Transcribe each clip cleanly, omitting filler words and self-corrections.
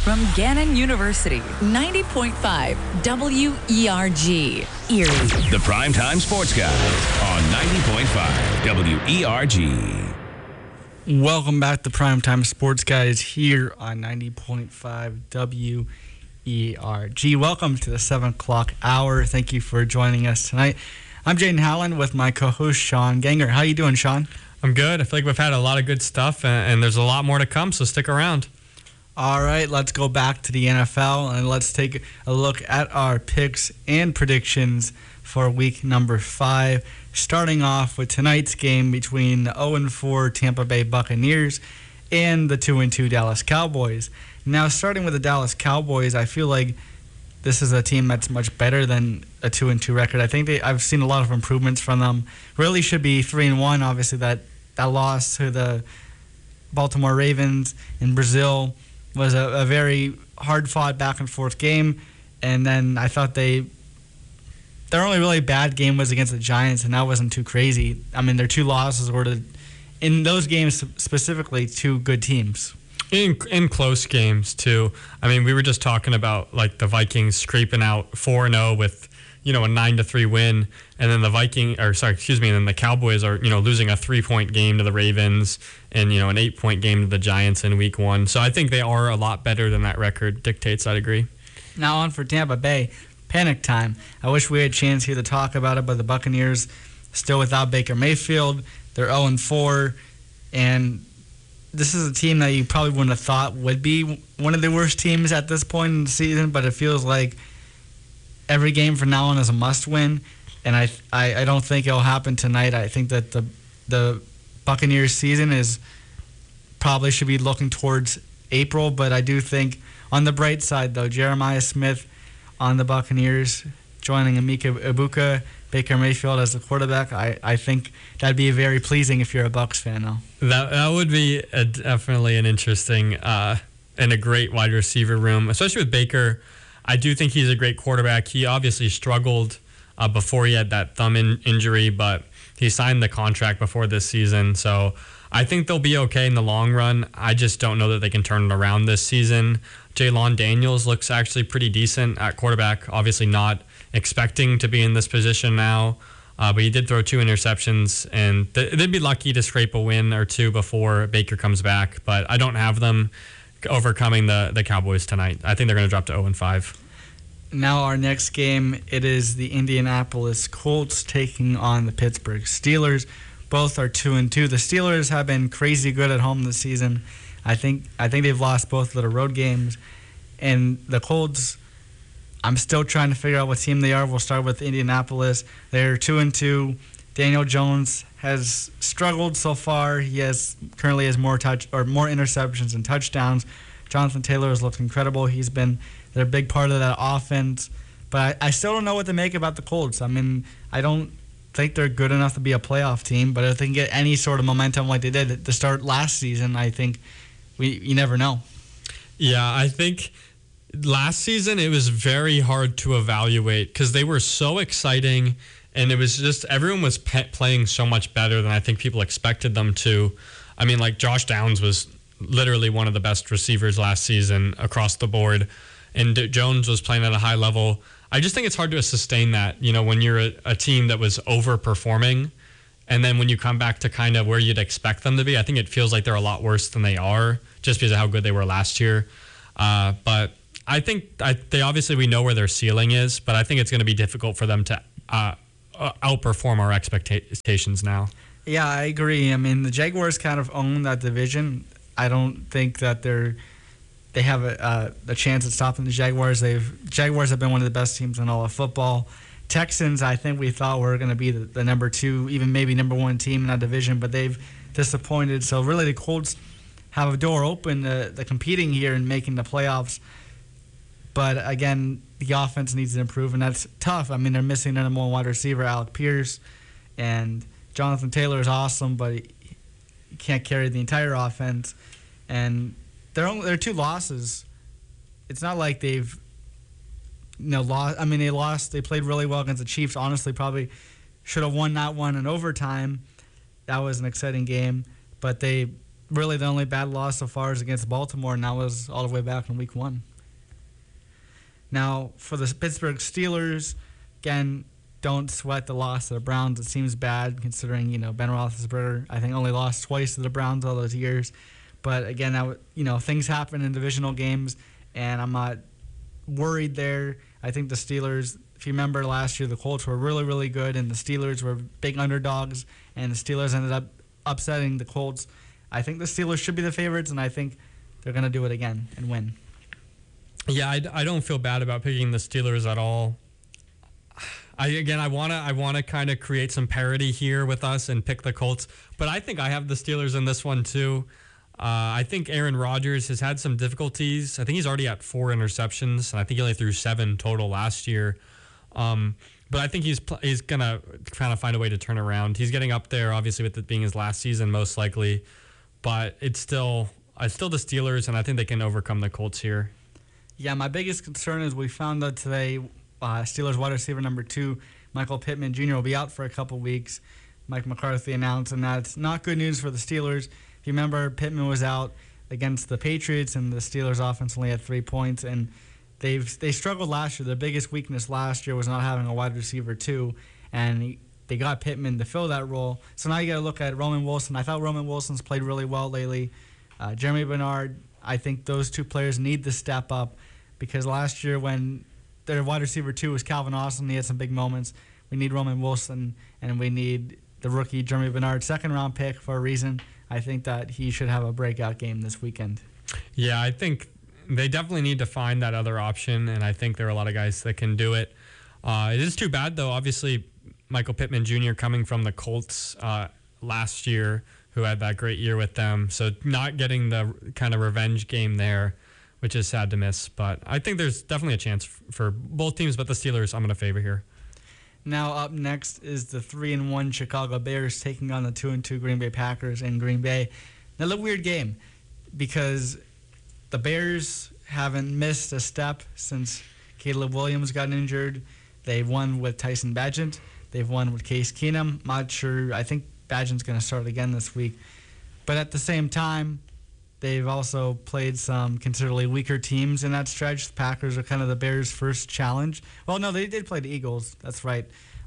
From Gannon University, 90.5 WERG, Erie. The Primetime Sports Guys on 90.5 WERG. Welcome back to Primetime Sports Guys here on 90.5 WERG. Welcome to the 7 o'clock hour. Thank you for joining us tonight. I'm Jaden Howland with my co-host Sean Ganger. How you doing, Sean? I'm good. I feel like we've had a lot of good stuff, and there's a lot more to come, so stick around. All right, let's go back to the NFL, and let's take a look at our picks and predictions for week number 5, starting off with tonight's game between the 0-4 Tampa Bay Buccaneers and the 2-2 Dallas Cowboys. Now, starting with the Dallas Cowboys, I feel like this is a team that's much better than a 2-2 record. I think I've seen a lot of improvements from them. Really should be 3-1. Obviously, that loss to the Baltimore Ravens in Brazil was a very hard-fought back-and-forth game. And then I thought their only really bad game was against the Giants, and that wasn't too crazy. I mean, their two losses were in those games specifically, two good teams. In close games, too. I mean, we were just talking about, like, the Vikings scraping out 4-0 with, a 9-3 win, and then the Cowboys are, losing a 3-point game to the Ravens and, an 8-point game to the Giants in week 1. So I think they are a lot better than that record dictates. I'd agree. Now on for Tampa Bay, panic time. I wish we had a chance here to talk about it, but the Buccaneers still without Baker Mayfield. They're 0-4, and this is a team that you probably wouldn't have thought would be one of the worst teams at this point in the season, but it feels like every game from now on is a must-win, and I don't think it'll happen tonight. I think that the Buccaneers season probably should be looking towards April, but I do think on the bright side, though, Jeremiah Smith on the Buccaneers joining Emeka Egbuka, Baker Mayfield as the quarterback, I think that'd be very pleasing if you're a Bucs fan, though. That would be definitely an interesting and a great wide receiver room, especially with Baker. I do think he's a great quarterback. He obviously struggled before he had that thumb injury, but he signed the contract before this season. So I think they'll be okay in the long run. I just don't know that they can turn it around this season. Jaylon Daniels looks actually pretty decent at quarterback. Obviously not expecting to be in this position now, but he did throw 2 interceptions, and they'd be lucky to scrape a win or 2 before Baker comes back. But I don't have them overcoming the Cowboys tonight. I think they're going to drop to 0-5. Now our next game, it is the Indianapolis Colts taking on the Pittsburgh Steelers. Both are 2-2. The Steelers have been crazy good at home this season. I think they've lost both of their road games. And the Colts, I'm still trying to figure out what team they are. We'll start with Indianapolis. They're 2-2. Daniel Jones has struggled so far. He currently has more interceptions than touchdowns. Jonathan Taylor has looked incredible. They're a big part of that offense. But I still don't know what to make about the Colts. I mean, I don't think they're good enough to be a playoff team, but if they can get any sort of momentum like they did at the start last season, I think you never know. Yeah, I think last season it was very hard to evaluate because they were so exciting, and it was just everyone was playing so much better than I think people expected them to. I mean, like Josh Downs was literally one of the best receivers last season across the board, and Jones was playing at a high level. I just think it's hard to sustain that, when you're a team that was overperforming, and then when you come back to kind of where you'd expect them to be, I think it feels like they're a lot worse than they are just because of how good they were last year. But I think we know where their ceiling is, but I think it's going to be difficult for them to outperform our expectations now. Yeah, I agree. I mean, the Jaguars kind of own that division. I don't think that they have a chance at stopping the Jaguars. Jaguars have been one of the best teams in all of football. Texans, I think we thought were going to be the number 2, even maybe number 1 team in that division, but they've disappointed. So really the Colts have a door open to competing here and making the playoffs. But again, the offense needs to improve, and that's tough. I mean, they're missing their number 1 wide receiver, Alec Pierce, and Jonathan Taylor is awesome, but he can't carry the entire offense. And their 2 losses, it's not like they've lost. I mean, they lost. They played really well against the Chiefs. Honestly, probably should have won that one in overtime. That was an exciting game. But they really the only bad loss so far is against Baltimore, and that was all the way back in Week 1. Now, for the Pittsburgh Steelers, again, don't sweat the loss to the Browns. It seems bad considering, Ben Roethlisberger, I think, only lost twice to the Browns all those years. But again, things happen in divisional games, and I'm not worried there. I think the Steelers, if you remember last year, the Colts were really, really good, and the Steelers were big underdogs, and the Steelers ended up upsetting the Colts. I think the Steelers should be the favorites, and I think they're going to do it again and win. Yeah, I don't feel bad about picking the Steelers at all. I want to kind of create some parity here with us and pick the Colts, but I think I have the Steelers in this one too. I think Aaron Rodgers has had some difficulties. I think he's already at 4 interceptions, and I think he only threw 7 total last year. But I think he's going to kind of find a way to turn around. He's getting up there, obviously, with it being his last season, most likely. But it's still the Steelers, and I think they can overcome the Colts here. Yeah, my biggest concern is we found out today Steelers wide receiver number 2, Michael Pittman Jr. will be out for a couple weeks. Mike McCarthy announced, and that's not good news for the Steelers. If you remember, Pittman was out against the Patriots, and the Steelers offense only had 3 points, and they struggled last year. Their biggest weakness last year was not having a wide receiver 2, and they got Pittman to fill that role. So now you got to look at Roman Wilson. I thought Roman Wilson's played really well lately. Jeremy Bernard, I think those 2 players need to step up, because last year when their wide receiver 2 was Calvin Austin, he had some big moments. We need Roman Wilson, and we need the rookie Jeremy Bernard, second-round pick for a reason. I think that he should have a breakout game this weekend. Yeah, I think they definitely need to find that other option, and I think there are a lot of guys that can do it. It is too bad, though. Obviously, Michael Pittman Jr. coming from the Colts last year, who had that great year with them, so not getting the kind of revenge game there, which is sad to miss. But I think there's definitely a chance for both teams, but the Steelers I'm going to favor here. Now up next is the 3-1 Chicago Bears taking on the 2-2 Green Bay Packers in Green Bay. Now, a weird game because the Bears haven't missed a step since Caleb Williams got injured. They won with Tyson Bagent. They've won with Case Keenum. Not sure. I think Bagent's going to start again this week. But at the same time, they've also played some considerably weaker teams in that stretch. The Packers are kind of the Bears' first challenge. Well, no, they did play the Eagles. That's right.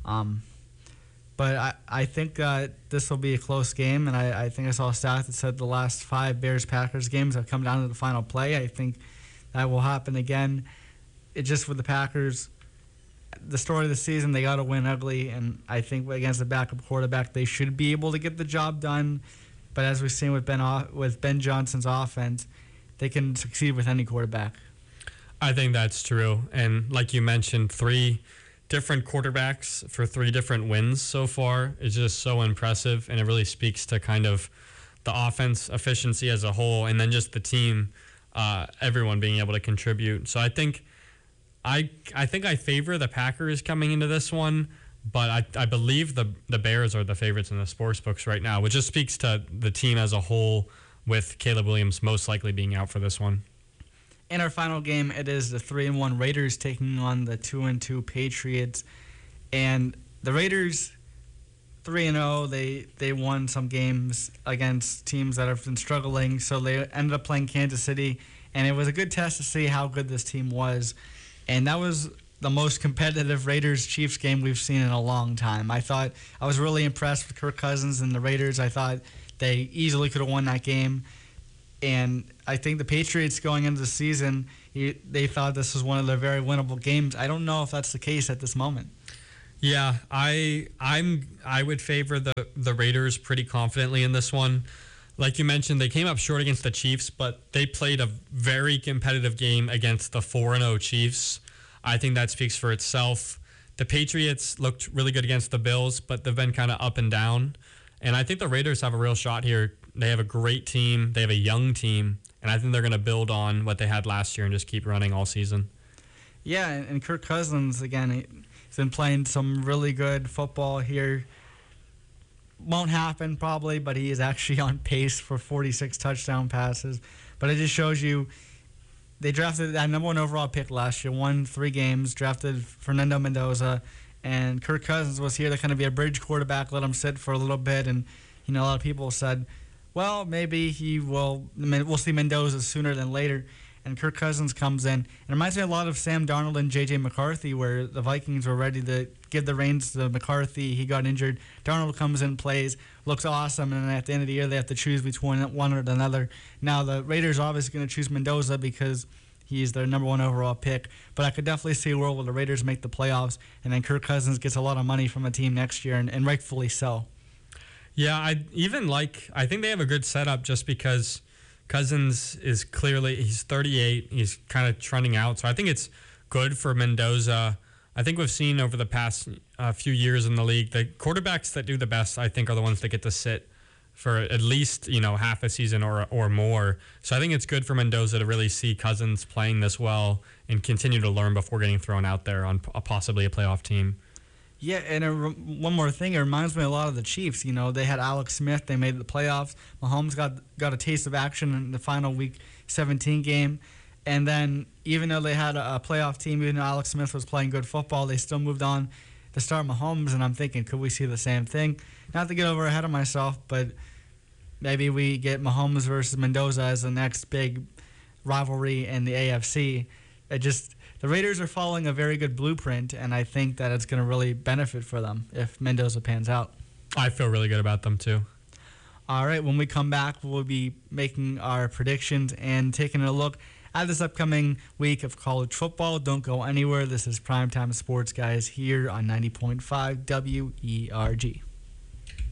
But I think this will be a close game, and I think I saw a stat that said the last 5 Bears-Packers games have come down to the final play. I think that will happen again. It just with the Packers, the story of the season, they got to win ugly, and I think against the backup quarterback, they should be able to get the job done. But as we've seen with Ben Johnson's offense, they can succeed with any quarterback. I think that's true. And like you mentioned, 3 different quarterbacks for 3 different wins so far is just so impressive, and it really speaks to kind of the offense efficiency as a whole, and then just the team, everyone being able to contribute. So I think I favor the Packers coming into this one. But I believe the Bears are the favorites in the sports books right now, which just speaks to the team as a whole, with Caleb Williams most likely being out for this one. In our final game, it is the 3-1 Raiders taking on the 2-2 Patriots. And the Raiders, 3-0, they won some games against teams that have been struggling, so they ended up playing Kansas City. And it was a good test to see how good this team was. And that was the most competitive Raiders-Chiefs game we've seen in a long time. I was really impressed with Kirk Cousins and the Raiders. I thought they easily could have won that game. And I think the Patriots going into the season, they thought this was one of their very winnable games. I don't know if that's the case at this moment. Yeah, I would favor the Raiders pretty confidently in this one. Like you mentioned, they came up short against the Chiefs, but they played a very competitive game against the 4-0 Chiefs. I think that speaks for itself. The Patriots looked really good against the Bills, but they've been kind of up and down. And I think the Raiders have a real shot here. They have a great team. They have a young team. And I think they're going to build on what they had last year and just keep running all season. Yeah, and Kirk Cousins, again, he's been playing some really good football here. Won't happen probably, but he is actually on pace for 46 touchdown passes. But it just shows you, they drafted that number 1 overall pick last year, won 3 games, drafted Fernando Mendoza, and Kirk Cousins was here to kind of be a bridge quarterback, let him sit for a little bit. And, a lot of people said, well, maybe we'll see Mendoza sooner than later. And Kirk Cousins comes in. It reminds me a lot of Sam Darnold and J.J. McCarthy, where the Vikings were ready to give the reins to McCarthy. He got injured. Darnold comes in, plays, looks awesome, and then at the end of the year they have to choose between one or another. Now, the Raiders are obviously going to choose Mendoza because he's their number 1 overall pick. But I could definitely see a world where the Raiders make the playoffs, and then Kirk Cousins gets a lot of money from the team next year, and rightfully so. Yeah, I think they have a good setup just because Cousins is clearly, he's 38. He's kind of trending out. So I think it's good for Mendoza. I think we've seen over the past few years in the league, the quarterbacks that do the best, I think, are the ones that get to sit for at least, half a season or more. So I think it's good for Mendoza to really see Cousins playing this well and continue to learn before getting thrown out there on possibly a playoff team. Yeah, and one more thing, it reminds me a lot of the Chiefs. They had Alex Smith. They made the playoffs. Mahomes got a taste of action in the final Week 17 game. And then even though they had a playoff team, even though Alex Smith was playing good football, they still moved on to start Mahomes. And I'm thinking, could we see the same thing? Not to get over ahead of myself, but maybe we get Mahomes versus Mendoza as the next big rivalry in the AFC. The Raiders are following a very good blueprint, and I think that it's going to really benefit for them if Mendoza pans out. I feel really good about them, too. All right, when we come back, we'll be making our predictions and taking a look at this upcoming week of college football. Don't go anywhere. This is Primetime Sports Guys here on 90.5 WERG.